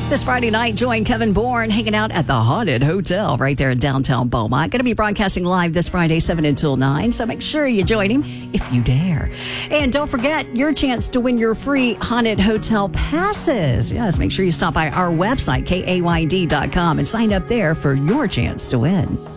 This Friday night, join Kevin Bourne hanging out at the Haunted Hotel right there in downtown Beaumont. Going to be broadcasting live this Friday, 7 until 9, so make sure you join him if you dare. And don't forget your chance to win your free Haunted Hotel passes. Yes, make sure you stop by our website, kayd.com, and sign up there for your chance to win.